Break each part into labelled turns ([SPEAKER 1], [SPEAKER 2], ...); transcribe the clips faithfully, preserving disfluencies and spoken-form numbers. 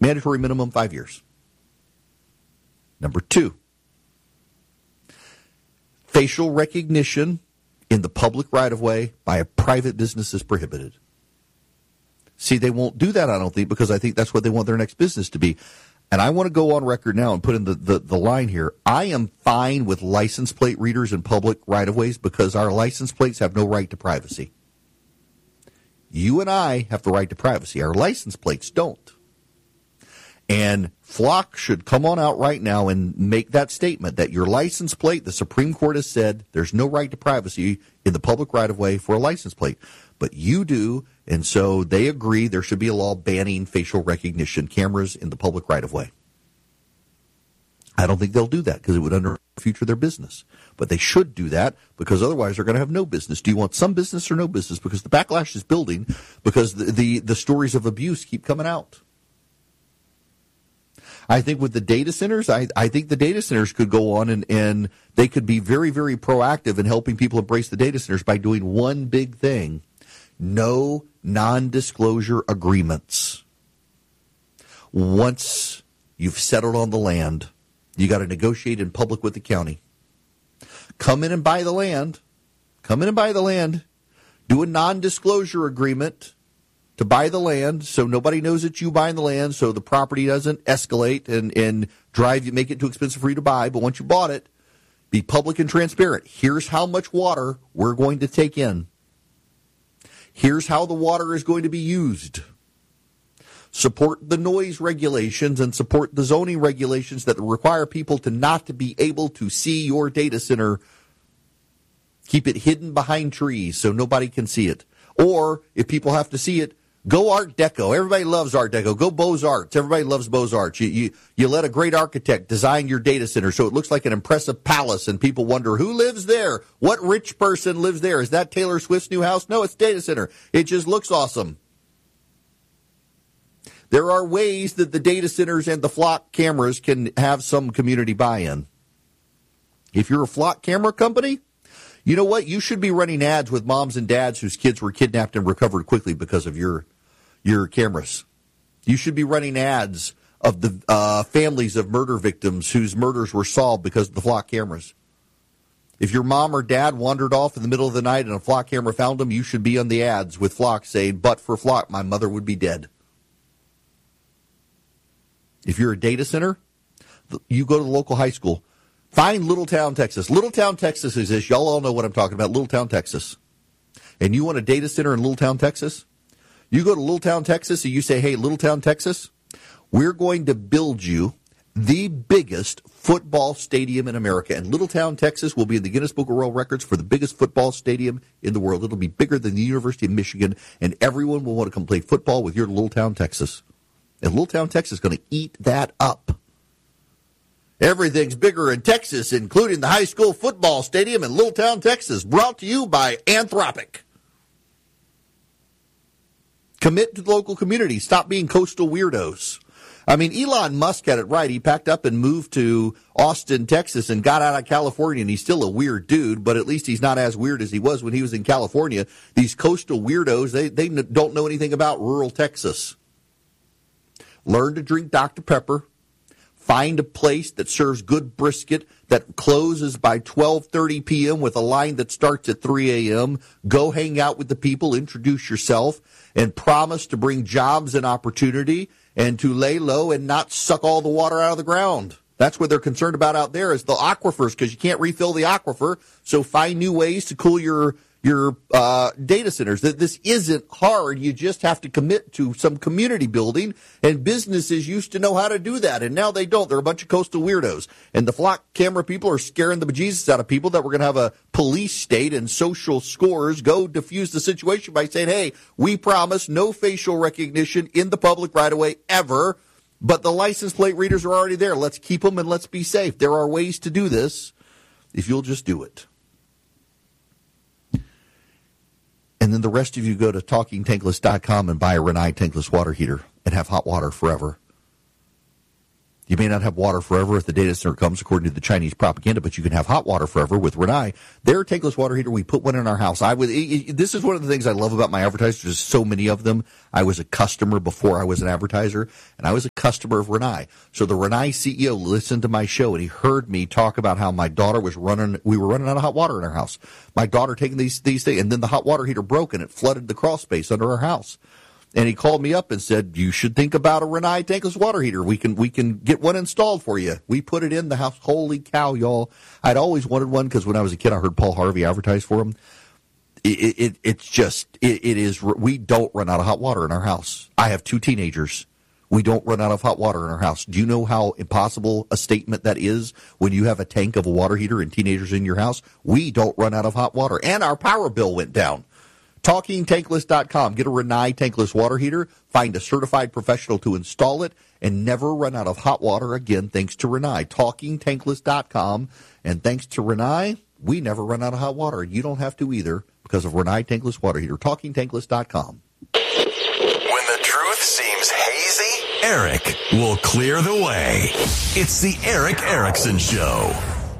[SPEAKER 1] Mandatory minimum, five years. Number two, facial recognition in the public right-of-way by a private business is prohibited. See, they won't do that, I don't think, because I think that's what they want their next business to be. And I want to go on record now and put in the, the, the line here. I am fine with license plate readers in public right-of-ways because our license plates have no right to privacy. You and I have the right to privacy. Our license plates don't. And Flock should come on out right now and make that statement that your license plate, the Supreme Court has said, there's no right to privacy in the public right-of-way for a license plate. But you do, and so they agree there should be a law banning facial recognition cameras in the public right-of-way. I don't think they'll do that because it would underfuture their business. But they should do that because otherwise they're going to have no business. Do you want some business or no business? Because the backlash is building because the, the, the stories of abuse keep coming out. I think with the data centers, I, I think the data centers could go on and, and they could be very, very proactive in helping people embrace the data centers by doing one big thing. No non-disclosure agreements. Once you've settled on the land, you got to negotiate in public with the county. Come in and buy the land. Come in and buy the land. Do a non-disclosure agreement to buy the land so nobody knows that you buying the land, so the property doesn't escalate and, and drive you, make it too expensive for you to buy. But once you bought it, be public and transparent. Here's how much water we're going to take in. Here's how the water is going to be used. Support the noise regulations and support the zoning regulations that require people to not to be able to see your data center. Keep it hidden behind trees so nobody can see it. Or if people have to see it, go Art Deco. Everybody loves Art Deco. Go Beaux-Arts. Everybody loves Beaux-Arts. You, you, you let a great architect design your data center so it looks like an impressive palace, and people wonder, who lives there? What rich person lives there? Is that Taylor Swift's new house? No, it's data center. It just looks awesome. There are ways that the data centers and the Flock cameras can have some community buy-in. If you're a Flock camera company, you know what? You should be running ads with moms and dads whose kids were kidnapped and recovered quickly because of your your cameras. You should be running ads of the uh, families of murder victims whose murders were solved because of the Flock cameras. If your mom or dad wandered off in the middle of the night and a Flock camera found them, you should be on the ads with Flock saying, but for Flock, my mother would be dead. If you're a data center, you go to the local high school. Find Littletown, Texas. Littletown, Texas is this. Y'all all know what I'm talking about, Littletown, Texas. And you want a data center in Littletown, Texas? You go to Littletown, Texas, and you say, hey, Littletown, Texas, we're going to build you the biggest football stadium in America. And Littletown, Texas will be in the Guinness Book of World Records for the biggest football stadium in the world. It'll be bigger than the University of Michigan, and everyone will want to come play football with your Littletown, Texas. And Littletown, Texas is going to eat that up. Everything's bigger in Texas, including the high school football stadium in Littletown, Texas, brought to you by Anthropic. Commit to the local community. Stop being coastal weirdos. I mean, Elon Musk had it right. He packed up and moved to Austin, Texas, and got out of California, and he's still a weird dude, but at least he's not as weird as he was when he was in California. These coastal weirdos, they, they don't know anything about rural Texas. Learn to drink Doctor Pepper. Find a place that serves good brisket that closes by twelve thirty p.m. with a line that starts at three a.m. Go hang out with the people, introduce yourself, and promise to bring jobs and opportunity and to lay low and not suck all the water out of the ground. That's what they're concerned about out there is the aquifers, because you can't refill the aquifer. So find new ways to cool your your uh, data centers. That this isn't hard. You just have to commit to some community building, and businesses used to know how to do that, and now they don't. They're a bunch of coastal weirdos. And the Flock camera people are scaring the bejesus out of people that we're going to have a police state and social scores go diffuse the situation by saying, hey, we promise no facial recognition in the public right away ever, but the license plate readers are already there. Let's keep them and let's be safe. There are ways to do this if you'll just do it. And then the rest of you go to talking tankless dot com and buy a Rinnai tankless water heater and have hot water forever. You may not have water forever if the data center comes, according to the Chinese propaganda, but you can have hot water forever with Rinnai. Their tankless water heater, we put one in our house. I would. It, it, this is one of the things I love about my advertisers. There's so many of them. I was a customer before I was an advertiser, and I was a customer of Rinnai. So the Rinnai C E O listened to my show, and he heard me talk about how my daughter was running. We were running out of hot water in our house. My daughter taking these these things, and then the hot water heater broke, and it flooded the crawl space under our house. And he called me up and said, you should think about a Rinnai tankless water heater. We can we can get one installed for you. We put it in the house. Holy cow, y'all. I'd always wanted one because when I was a kid, I heard Paul Harvey advertise for them. It, it, it's just, it, it is, we don't run out of hot water in our house. I have two teenagers. We don't run out of hot water in our house. Do you know how impossible a statement that is when you have a tank of a water heater and teenagers in your house? We don't run out of hot water. And our power bill went down. talking tankless dot com. Get a Rinnai tankless water heater, find a certified professional to install it, and never run out of hot water again thanks to Rinnai. talking tankless dot com. And thanks to Rinnai, we never run out of hot water. You don't have to either because of Rinnai tankless water heater. talking tankless dot com.
[SPEAKER 2] When the truth seems hazy, Eric will clear the way. It's the Eric Erickson Show.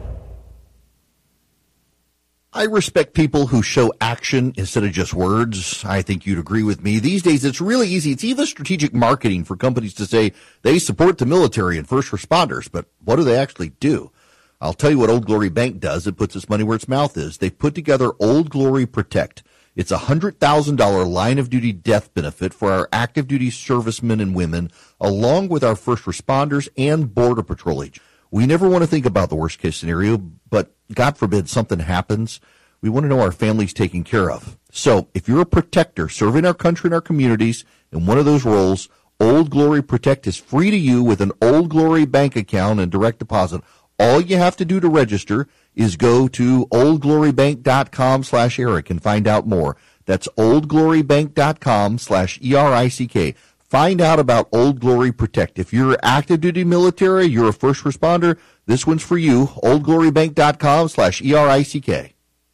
[SPEAKER 1] I respect people who show action instead of just words. I think you'd agree with me. These days, it's really easy. It's even strategic marketing for companies to say they support the military and first responders, but what do they actually do? I'll tell you what Old Glory Bank does. It puts its money where its mouth is. They've put together Old Glory Protect. It's a one hundred thousand dollars line-of-duty death benefit for our active-duty servicemen and women, along with our first responders and Border Patrol agents. We never want to think about the worst-case scenario, but God forbid something happens. We want to know our family's taken care of. So if you're a protector serving our country and our communities in one of those roles, Old Glory Protect is free to you with an Old Glory bank account and direct deposit. All you have to do to register is go to oldglorybank.com slash Eric and find out more. That's oldglorybank.com slash E R I C K. Find out about Old Glory Protect. If you're active duty military, you're a first responder, this one's for you. oldglorybank.com slash E R I C K.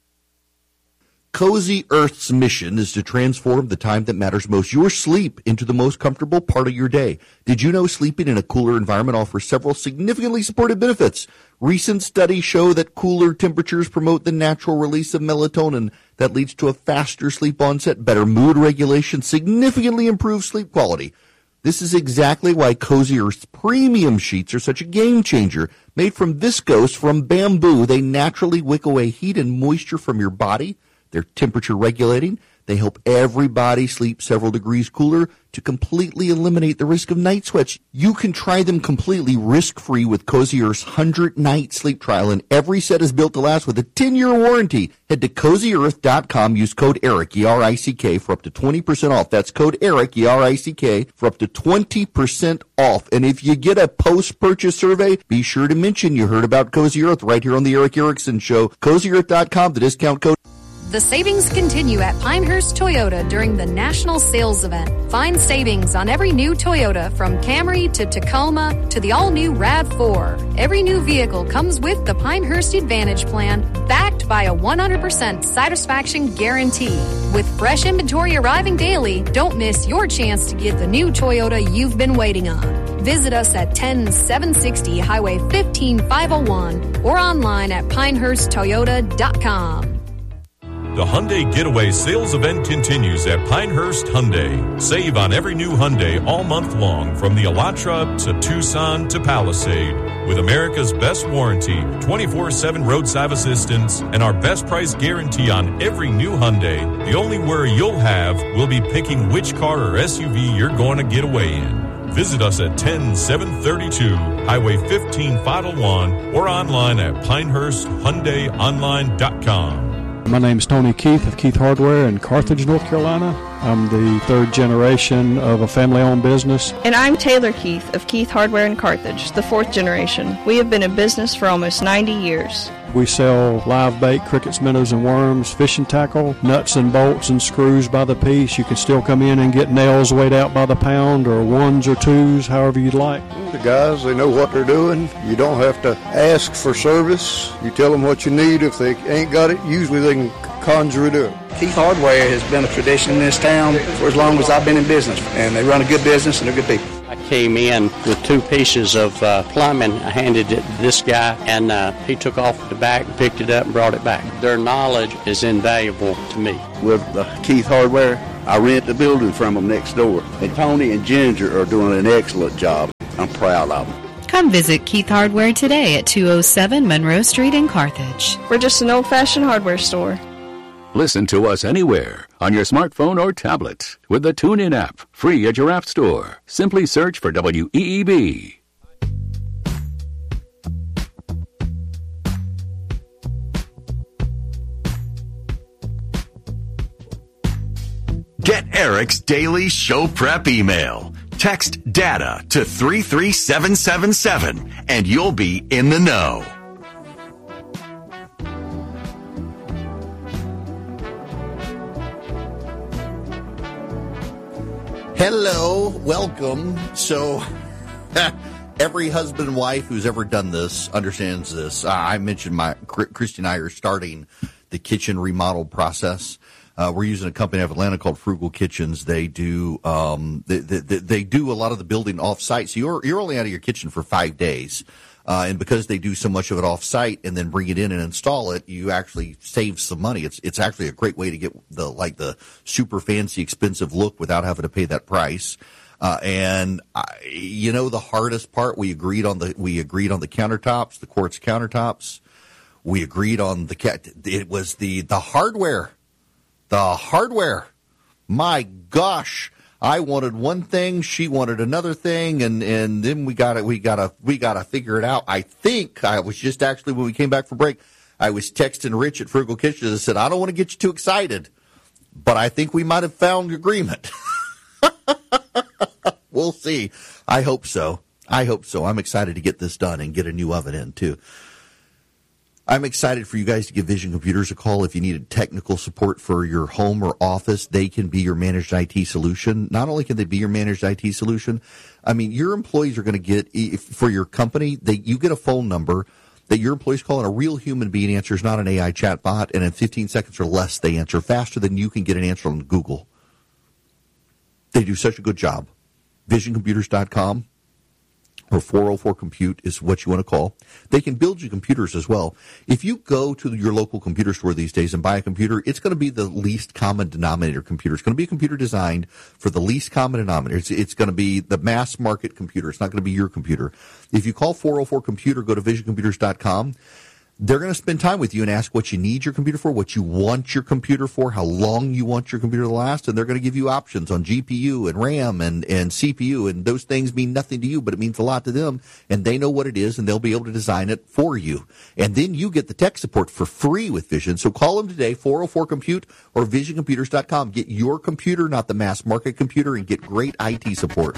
[SPEAKER 1] Cozy Earth's mission is to transform the time that matters most, your sleep, into the most comfortable part of your day. Did you know sleeping in a cooler environment offers several significantly supported benefits? Recent studies show that cooler temperatures promote the natural release of melatonin that leads to a faster sleep onset, better mood regulation, significantly improved sleep quality. This is exactly why Cozy Earth's premium sheets are such a game changer. Made from viscose from bamboo, they naturally wick away heat and moisture from your body. They're temperature regulating. They help everybody sleep several degrees cooler to completely eliminate the risk of night sweats. You can try them completely risk-free with Cozy Earth's one hundred night sleep trial, and every set is built to last with a ten-year warranty. Head to cozy earth dot com, use code ERIC, E R I C K, for up to twenty percent off. That's code ERIC, E R I C K, for up to twenty percent off. And if you get a post-purchase survey, be sure to mention you heard about Cozy Earth right here on the Eric Erickson Show. cozy earth dot com, the discount code.
[SPEAKER 3] The savings continue at Pinehurst Toyota during the National Sales Event. Find savings on every new Toyota, from Camry to Tacoma to the all-new RAV four. Every new vehicle comes with the Pinehurst Advantage Plan, backed by a one hundred percent satisfaction guarantee. With fresh inventory arriving daily, don't miss your chance to get the new Toyota you've been waiting on. Visit us at ten seven sixty Highway fifteen five oh one or online at pinehurst toyota dot com.
[SPEAKER 4] The Hyundai Getaway sales event continues at Pinehurst Hyundai. Save on every new Hyundai all month long, from the Elantra to Tucson to Palisade. With America's best warranty, twenty-four seven roadside assistance, and our best price guarantee on every new Hyundai, the only worry you'll have will be picking which car or S U V you're going to get away in. Visit us at ten seven thirty-two Highway fifteen five oh one or online at pinehurst hyundai online dot com.
[SPEAKER 5] My name is Tony Keith of Keith Hardware in Carthage, North Carolina. I'm the third generation of a family-owned business.
[SPEAKER 6] And I'm Taylor Keith of Keith Hardware in Carthage, the fourth generation. We have been in business for almost ninety years.
[SPEAKER 5] We sell live bait, crickets, minnows, and worms, fishing tackle, nuts and bolts and screws by the piece. You can still come in and get nails weighed out by the pound, or ones or twos, however you'd like.
[SPEAKER 7] The guys, they know what they're doing. You don't have to ask for service. You tell them what you need. If they ain't got it, usually they can conjure it up.
[SPEAKER 8] Keith Hardware has been a tradition in this town for as long as I've been in business, and they run a good business and they're good people.
[SPEAKER 9] I
[SPEAKER 8] came in with two pieces of uh, plumbing. I handed it to this guy, and uh, he took off the back, picked it up, and brought it back. Their knowledge is invaluable to me.
[SPEAKER 9] With uh, Keith Hardware, I rent the building from them next door. And Tony and Ginger are doing an excellent job. I'm proud of them.
[SPEAKER 10] Come visit Keith Hardware today at two oh seven Monroe Street in Carthage.
[SPEAKER 6] We're just an old-fashioned hardware store.
[SPEAKER 11] Listen to us anywhere on your smartphone or tablet with the TuneIn app, free at your app store. Simply search for W E E B.
[SPEAKER 2] Get Eric's daily show prep email. Text DATA to three three seven seven seven and you'll be in the know.
[SPEAKER 1] Hello, welcome. So, every husband and wife who's ever done this understands this. Uh, I mentioned my Christy and I are starting the kitchen remodel process. Uh, we're using a company out of Atlanta called Frugal Kitchens. They do um, they, they, they do a lot of the building off-site. So you're you're only out of your kitchen for five days. Uh, and because they do so much of it off-site and then bring it in and install it, you actually save some money. It's it's actually a great way to get the like the super fancy, expensive look without having to pay that price. Uh, and I, you know, the hardest part, we agreed on the we agreed on the countertops, the quartz countertops. We agreed on the cat. It was the the hardware, the hardware. My gosh. I wanted one thing, she wanted another thing, and, and then we got to we got to we got to figure it out. I think I was just actually when we came back from break, I was texting Rich at Frugal Kitchens and said, I don't want to get you too excited, but I think we might have found agreement. We'll see. I hope so. I hope so. I'm excited to get this done and get a new oven in too. I'm excited for you guys to give Vision Computers a call if you need technical support for your home or office. They can be your managed I T solution. Not only can they be your managed I T solution, I mean, your employees are going to get, for your company, they, you get a phone number that your employees call and a real human being answers, not an A I chat bot, and in fifteen seconds or less, they answer faster than you can get an answer on Google. They do such a good job. vision computers dot com. Or four oh four compute is what you want to call. They can build you computers as well. If you go to your local computer store these days and buy a computer, it's going to be the least common denominator computer. It's going to be a computer designed for the least common denominator. It's, it's going to be the mass market computer. It's not going to be your computer. If you call four oh four computer, go to vision computers dot com. They're going to spend time with you and ask what you need your computer for, what you want your computer for, how long you want your computer to last, and they're going to give you options on G P U and RAM and, and C P U, and those things mean nothing to you, but it means a lot to them, and they know what it is, and they'll be able to design it for you. And then you get the tech support for free with Vision. So call them today, four oh four compute or vision computers dot com. Get your computer, not the mass market computer, and get great I T support.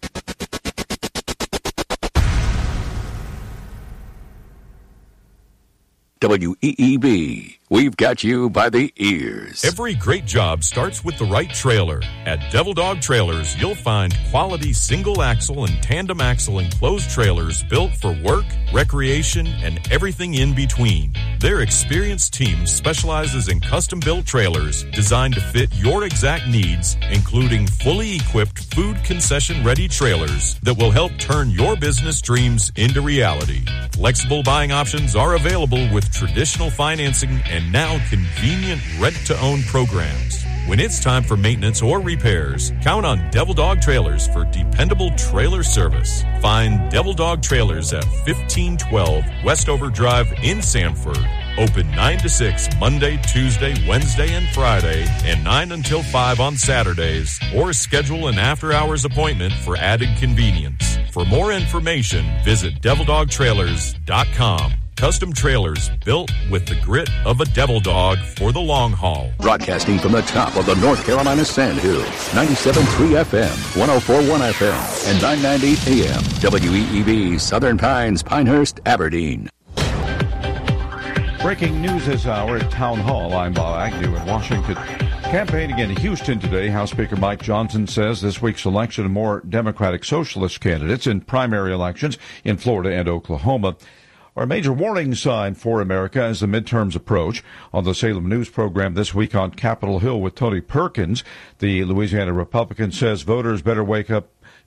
[SPEAKER 11] W E E B. We've got you by the ears.
[SPEAKER 4] Every great job starts with the right trailer. At Devil Dog Trailers, you'll find quality single axle and tandem axle enclosed trailers built for work, recreation, and everything in between. Their experienced team specializes in custom-built trailers designed to fit your exact needs, including fully equipped food concession-ready trailers that will help turn your business dreams into reality. Flexible buying options are available with traditional financing and now convenient rent-to-own programs. When it's time for maintenance or repairs, count on Devil Dog Trailers for dependable trailer service. Find Devil Dog Trailers at fifteen twelve Westover Drive in Sanford. Open nine to six Monday, Tuesday, Wednesday, and Friday, and nine until five on Saturdays, or schedule an after-hours appointment for added convenience. For more information, visit devil dog trailers dot com. Custom trailers built with the grit of a devil dog for the long haul.
[SPEAKER 11] Broadcasting from the top of the North Carolina Sandhills, ninety-seven point three F M, one oh four point one F M, and nine ninety A M. W E E B, Southern Pines, Pinehurst, Aberdeen.
[SPEAKER 12] Breaking news this hour at Town Hall. I'm Bob Agnew in Washington. Campaigning in Houston today, House Speaker Mike Johnson says this week's election of more Democratic Socialist candidates in primary elections in Florida and Oklahoma are a major warning sign for America as the midterms approach. On the Salem News program this week on Capitol Hill with Tony Perkins, the Louisiana Republican says voters better wake up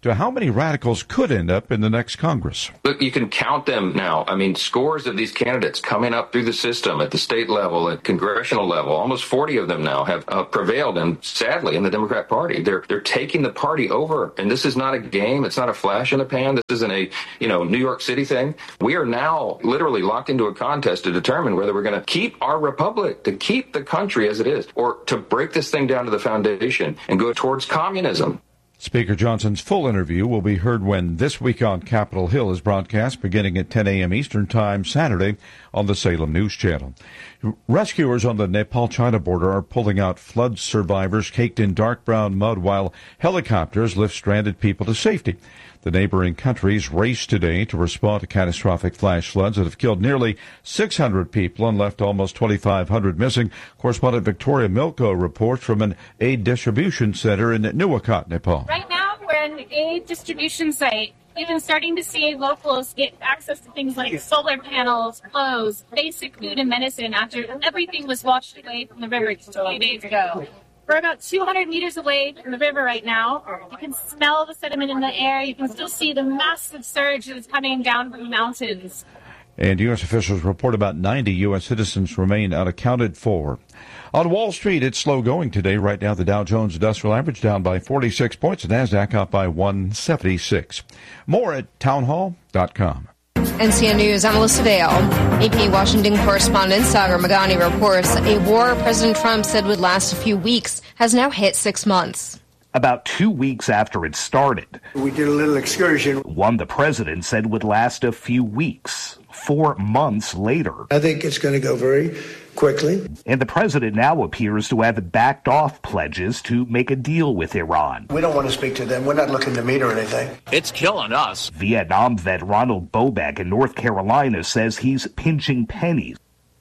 [SPEAKER 12] to how many radicals could end up in the next Congress.
[SPEAKER 13] Look, you can count them now. I mean, scores of these candidates coming up through the system at the state level, at congressional level. Almost forty of them now have uh, prevailed, and sadly, in the Democrat Party, they're they're taking the party over. And this is not a game. It's not a flash in the pan. This isn't a you know New York City thing. We are now literally locked into a contest to determine whether we're going to keep our republic, to keep the country as it is, or to break this thing down to the foundation and go towards communism.
[SPEAKER 12] Speaker Johnson's full interview will be heard when This Week on Capitol Hill is broadcast beginning at ten a.m. Eastern Time Saturday on the Salem News Channel. Rescuers on the Nepal-China border are pulling out flood survivors caked in dark brown mud while helicopters lift stranded people to safety. The neighboring countries raced today to respond to catastrophic flash floods that have killed nearly six hundred people and left almost twenty-five hundred missing. Correspondent Victoria Milko reports from an aid distribution center in Nuwakot, Nepal.
[SPEAKER 14] Right now, we're at an aid distribution site. We've been starting to see locals get access to things like solar panels, clothes, basic food and medicine after everything was washed away from the river just a few days ago. We're about two hundred meters away from the river right now. You can smell the sediment in the air. You can still see the massive surge that is coming down from the mountains.
[SPEAKER 12] And U S officials report about ninety U S citizens remain unaccounted for. On Wall Street, it's slow going today. Right now, the Dow Jones Industrial Average down by forty-six points. The NASDAQ up by one seventy-six. More at townhall dot com.
[SPEAKER 15] N C N News, I'm Alyssa Dale. A P Washington correspondent Sagar Magani reports a war President Trump said would last a few weeks has now hit six months.
[SPEAKER 16] About two weeks after it started,
[SPEAKER 17] we did a little excursion.
[SPEAKER 16] One the president said would last a few weeks. Four months later,
[SPEAKER 17] I think it's going to go very quickly.
[SPEAKER 16] And the president now appears to have backed off pledges to make a deal with Iran.
[SPEAKER 17] We don't want to speak to them. We're not looking to meet or anything.
[SPEAKER 16] It's killing us. Vietnam vet Ronald Bobek in North Carolina says he's pinching pennies.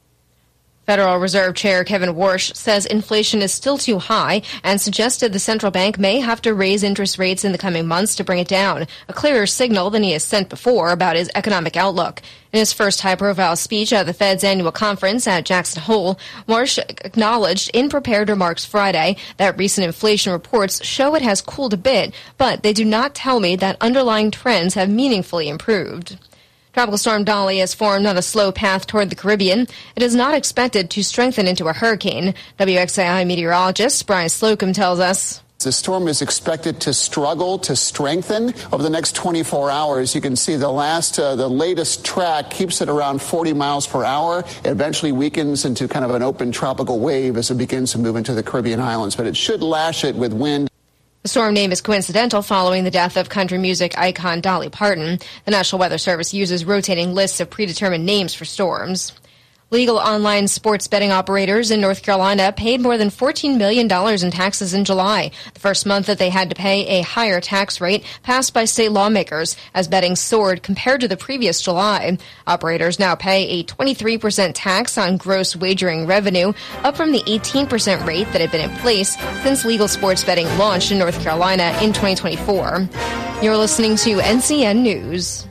[SPEAKER 15] Federal Reserve Chair Kevin Warsh says inflation is still too high and suggested the central bank may have to raise interest rates in the coming months to bring it down, a clearer signal than he has sent before about his economic outlook. In his first high-profile speech at the Fed's annual conference at Jackson Hole, Warsh acknowledged in prepared remarks Friday that recent inflation reports show it has cooled a bit, but they do not tell me that underlying trends have meaningfully improved. Tropical storm Dolly has formed on a slow path toward the Caribbean. It is not expected to strengthen into a hurricane. W X A I meteorologist Brian Slocum tells us.
[SPEAKER 18] The storm is expected to struggle to strengthen over the next twenty-four hours. You can see the last, uh, the latest track keeps it around forty miles per hour. It eventually weakens into kind of an open tropical wave as it begins to move into the Caribbean islands, but it should lash it with wind.
[SPEAKER 15] The storm name is coincidental following the death of country music icon Dolly Parton. The National Weather Service uses rotating lists of predetermined names for storms. Legal online sports betting operators in North Carolina paid more than fourteen million dollars in taxes in July, the first month that they had to pay a higher tax rate passed by state lawmakers as betting soared compared to the previous July. Operators now pay a twenty-three percent tax on gross wagering revenue, up from the eighteen percent rate that had been in place since legal sports betting launched in North Carolina in twenty twenty-four. You're listening to N C N News.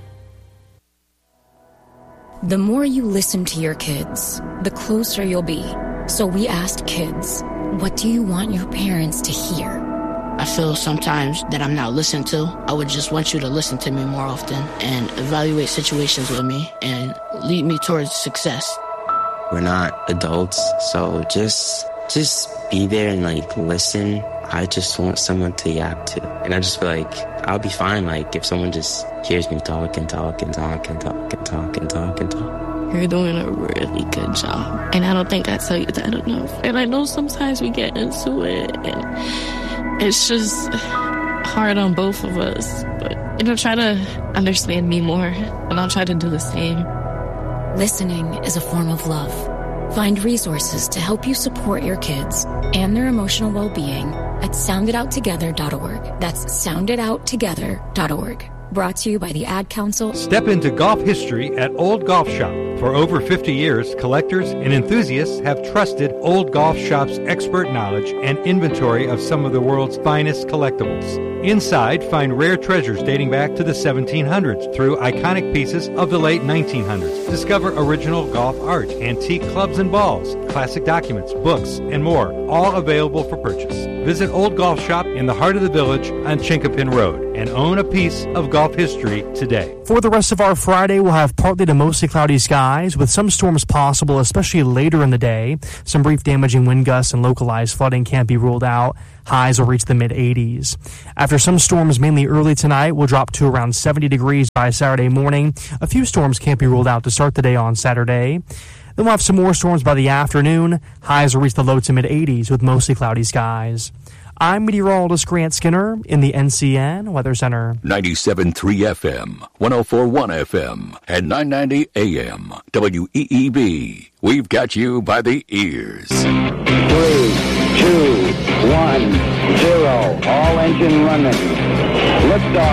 [SPEAKER 19] The more you listen to your kids, the closer you'll be. So we asked kids, what do you want your parents to hear?
[SPEAKER 20] I feel sometimes that I'm not listened to. I would just want you to listen to me more often and evaluate situations with me and lead me towards success.
[SPEAKER 21] We're not adults, so just just be there and like listen. I just want someone to yap to. And I just feel like I'll be fine, like, if someone just hears me talk and talk and talk and talk and talk and talk and talk.
[SPEAKER 20] You're doing a really good job. And I don't think I tell you that enough. And I know sometimes we get into it, and it's just hard on both of us. But, you know, try to understand me more, and I'll try to do the same.
[SPEAKER 19] Listening is a form of love. Find resources to help you support your kids and their emotional well-being at sound it out together dot org. That's sound it out together dot org. Brought to you by the Ad Council.
[SPEAKER 22] Step into golf history at Old Golf Shop. For over fifty years, collectors and enthusiasts have trusted Old Golf Shop's expert knowledge and inventory of some of the world's finest collectibles. Inside, find rare treasures dating back to the seventeen hundreds through iconic pieces of the late nineteen hundreds. Discover original golf art, antique clubs and balls, classic documents, books, and more, all available for purchase. Visit Old Golf Shop in the heart of the village on Chinkapin Road and own a piece of golf history today.
[SPEAKER 3] For the rest of our Friday, we'll have partly to mostly cloudy skies with some storms possible, especially later in the day. Some brief damaging wind gusts and localized flooding can't be ruled out. Highs will reach the mid eighties. After some storms mainly early tonight, we'll drop to around seventy degrees by Saturday morning. A few storms can't be ruled out to start the day on Saturday. Then we'll have some more storms by the afternoon. Highs will reach the low to mid eighties with mostly cloudy skies. I'm meteorologist Grant Skinner in the N C N Weather Center.
[SPEAKER 11] ninety-seven point three F M, one oh four point one F M, and nine ninety A M. W E E B. We've got you by the ears.
[SPEAKER 5] Three, two, one, zero. All engine running. Liftoff.